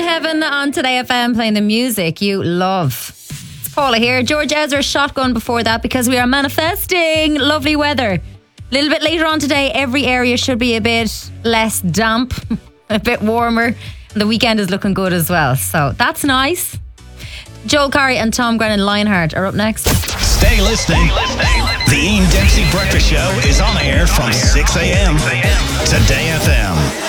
Heaven on Today FM, playing the music you love. It's Paula here. George Ezra Shotgun before that, because we are manifesting lovely weather. A little bit later on today, every area should be a bit less damp, a bit warmer. And the weekend is looking good as well. So that's nice. Joel Corry and Tom Grennan Lionheart are up next. Stay listening. The Ian Dempsey Breakfast Show is on air from 6 a.m. Today FM.